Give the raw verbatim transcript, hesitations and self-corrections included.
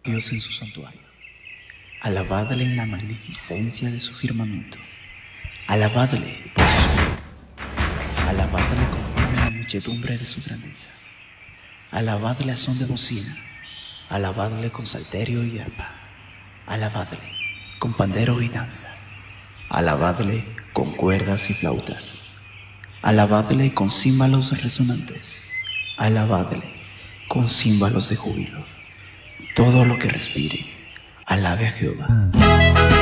Dios en su santuario. Alabadle en la magnificencia de su firmamento. Alabadle por sus juegos. Alabadle conforme a la muchedumbre de su grandeza. Alabadle a son de bocina. Alabadle con salterio y arpa. Alabadle con pandero y danza. Alabadle con cuerdas y flautas. Alabadle con címbalos resonantes. Alabadle con címbalos de júbilo. Todo lo que respire, alabe a Jehová.